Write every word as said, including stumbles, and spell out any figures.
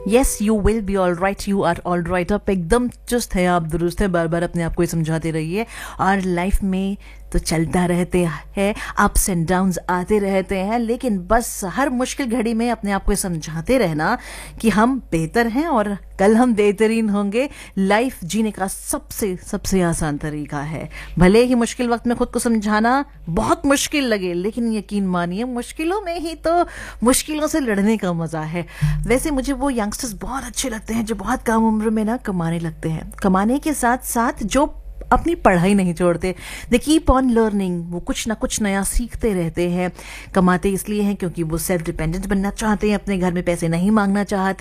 Yes you will be all right, you are all right. आप एकदम चुस्त है, आप दुरुस्त है, बार बार अपने आप को ही समझाते रहिए। और लाइफ में तो चलता रहते हैं, अप्स एंड डाउन्स आते रहते हैं, लेकिन बस हर मुश्किल घड़ी में अपने आप को समझाते रहना कि हम बेहतर हैं और कल हम बेहतरीन होंगे। लाइफ जीने का सबसे सबसे आसान तरीका है। भले ही मुश्किल वक्त में खुद को समझाना बहुत मुश्किल लगे, लेकिन यकीन मानिए मुश्किलों में ही तो मुश्किलों से लड़ने का मजा है। वैसे मुझे वो यंगस्टर्स बहुत अच्छे लगते हैं जो बहुत कम उम्र में ना कमाने लगते हैं, कमाने के साथ साथ जो अपनी पढ़ाई नहीं छोड़ते। दे कीप ऑन लर्निंग, वो कुछ ना कुछ नया सीखते रहते हैं। कमाते इसलिए हैं क्योंकि वो सेल्फ डिपेंडेंट बनना चाहते हैं, अपने घर में पैसे नहीं मांगना चाहते।